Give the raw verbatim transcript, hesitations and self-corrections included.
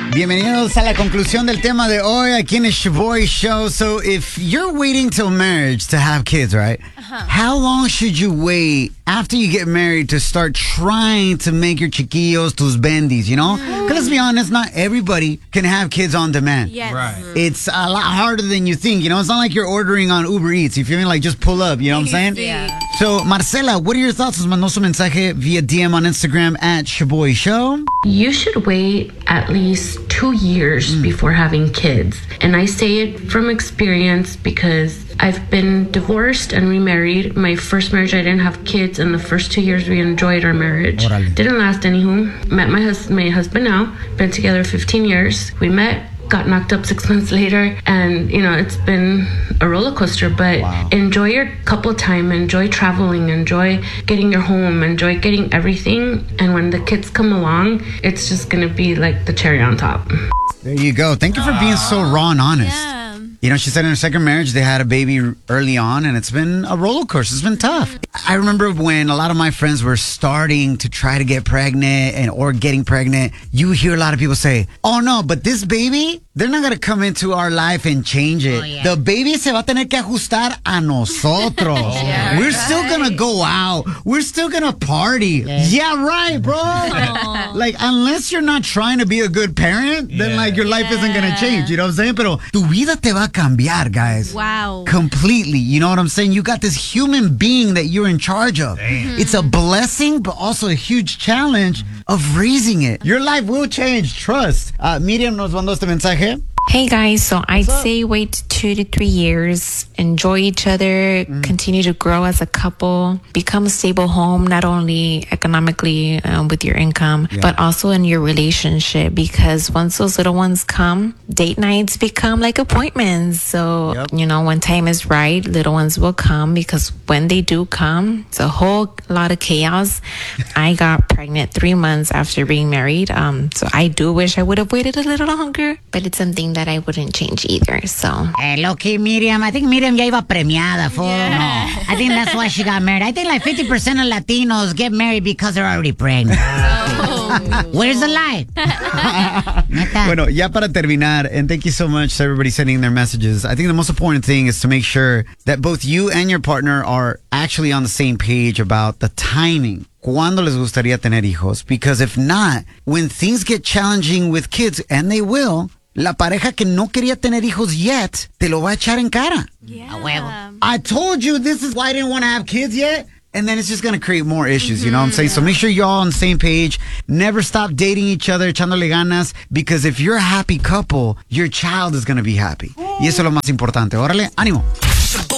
Bienvenidos a la conclusión del tema de hoy aquí en el Shaboy Show. So if you're waiting till marriage to have kids, right? Uh-huh. How long should you wait after you get married to start trying to make your chiquillos tus bendis, you know? Because mm. let's be honest, not everybody can have kids on demand. Yes. Right. It's a lot harder than you think, you know? It's not like you're ordering on Uber Eats. You feel me? Like, just pull up, you know what I'm saying? Yeah. So, Marcela, what are your thoughts? Nos mandó su mensaje via D M on Instagram at Shaboy Show. You should wait at least two years mm. before having kids. And I say it from experience because I've been divorced and remarried. My first marriage, I didn't have kids, and the first two years we enjoyed our marriage. Orale. Didn't last anywho. Met my, hus- my husband now. Been together fifteen years. We met, got knocked up six months later, and you know, it's been a roller coaster, but wow. Enjoy your couple time, enjoy traveling, enjoy getting your home, enjoy getting everything, and when the kids come along, it's just gonna be like the cherry on top. There you go. Thank you for being so raw and honest. Yeah. You know, she said in her second marriage, they had a baby early on, and it's been a roller coaster. It's been tough. I remember when a lot of my friends were starting to try to get pregnant and or getting pregnant, you hear a lot of people say, oh, no, but this baby, they're not going to come into our life and change it. Oh, yeah. The baby se va a tener que ajustar a nosotros. Yeah, We're right. still going to go out. We're still going to party. Yeah. yeah, right, bro. Like, unless you're not trying to be a good parent, then, Yeah. like, your life Yeah. isn't going to change. You know what I'm saying? Pero tu vida te va a cambiar, guys. Wow. Completely. You know what I'm saying? You got this human being that you're in charge of. Damn. It's a blessing, but also a huge challenge of raising it. Your life will change. Trust. Uh, Miriam nos mandó este mensaje. Hey guys, so I'd up? say wait two to three years, enjoy each other, mm. continue to grow as a couple, become a stable home, not only economically um, with your income, yeah. but also in your relationship, because once those little ones come, date nights become like appointments. So, yep. you know, when time is right, little ones will come, because when they do come, it's a whole lot of chaos. I got pregnant three months after being married. Um, so I do wish I would have waited a little longer, but it's something that I wouldn't change either. So, hey, low-key, Miriam. I think Miriam ya iba premiada, fool. Yeah. No. I think that's why she got married. I think like fifty percent of Latinos get married because they're already pregnant. Oh. Where's the lie? Neta. Bueno, ya para terminar, and thank you so much to everybody sending their messages. I think the most important thing is to make sure that both you and your partner are actually on the same page about the timing. ¿Cuándo les gustaría tener hijos? Because if not, when things get challenging with kids, and they will, la pareja que no quería tener hijos yet, te lo va a echar en cara. Yeah. A huevo. I told you this is why I didn't want to have kids yet. And then it's just going to create more issues, you know what I'm saying? So make sure you're all on the same page. Never stop dating each other, echándole ganas, because if you're a happy couple, your child is going to be happy. Y eso es lo más importante. Órale, ánimo.